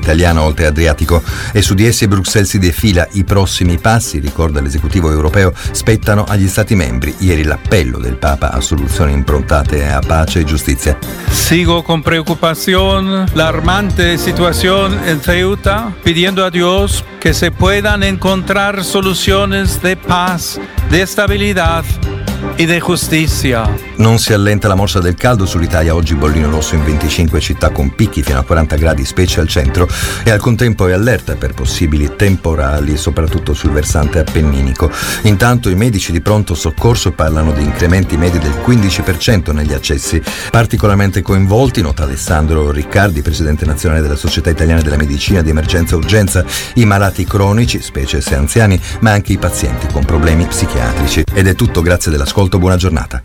italiana oltre Adriatico e su di essi Bruxelles si defila. I prossimi passi, ricorda l'esecutivo europeo, spettano agli Stati membri. Ieri l'appello del Papa a soluzioni improntate a pace e giustizia. Sigo con preocupación la alarmante situación en Ceuta, pidiendo a Dios que se puedan encontrar soluciones de paz, de estabilidad e di giustizia. Non si allenta la morsa del caldo sull'Italia, oggi bollino rosso in 25 città con picchi fino a 40 gradi, specie al centro, e al contempo è allerta per possibili temporali, soprattutto sul versante appenninico. Intanto i medici di pronto soccorso parlano di incrementi medi del 15% negli accessi. Particolarmente coinvolti, nota Alessandro Riccardi, presidente nazionale della Società Italiana della Medicina di Emergenza e Urgenza, i malati cronici, specie se anziani, ma anche i pazienti con problemi psichiatrici. Ed è tutto, grazie dell'ascolto, buona giornata.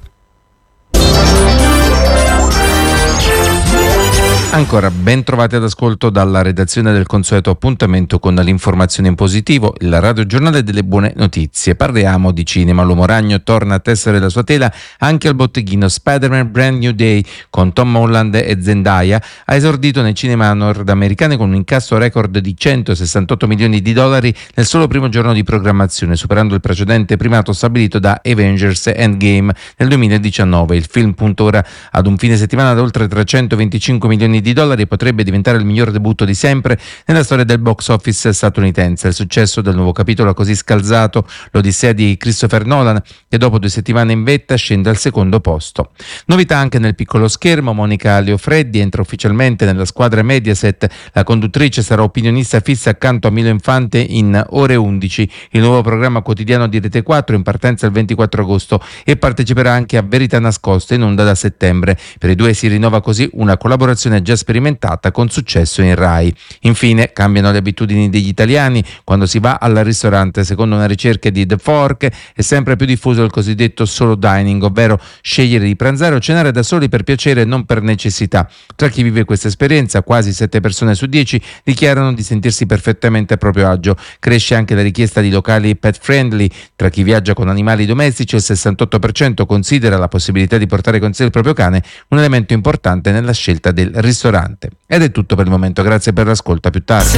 Ancora ben trovati ad ascolto dalla redazione del consueto appuntamento con l'informazione in positivo, il radiogiornale delle buone notizie. Parliamo di cinema. L'Uomo Ragno torna a tessere la sua tela anche al botteghino. Spider-Man Brand New Day con Tom Holland e Zendaya ha esordito nei cinema nordamericani con un incasso record di $168 milioni nel solo primo giorno di programmazione, superando il precedente primato stabilito da Avengers Endgame nel 2019. Il film punta ora ad un fine settimana da oltre $325 milioni e potrebbe diventare il miglior debutto di sempre nella storia del box office statunitense. Il successo del nuovo capitolo ha così scalzato l'odissea di Christopher Nolan, che dopo 2 settimane in vetta scende al secondo posto. Novità anche nel piccolo schermo. Monica Leofreddi entra ufficialmente nella squadra Mediaset. La conduttrice sarà opinionista fissa accanto a Milo Infante in Ore 11, il nuovo programma quotidiano di Rete 4 in partenza il 24 agosto, e parteciperà anche a Verità Nascoste in onda da settembre. Per i due si rinnova così una collaborazione già sperimentata con successo in Rai. Infine cambiano le abitudini degli italiani quando si va al ristorante. Secondo una ricerca di The Fork è sempre più diffuso il cosiddetto solo dining, ovvero scegliere di pranzare o cenare da soli per piacere e non per necessità. Tra chi vive questa esperienza, quasi 7 persone su 10 dichiarano di sentirsi perfettamente a proprio agio. Cresce anche la richiesta di locali pet friendly. Tra chi viaggia con animali domestici, il 68% considera la possibilità di portare con sé il proprio cane un elemento importante nella scelta del ristorante. Ed è tutto per il momento, grazie per l'ascolto, a più tardi.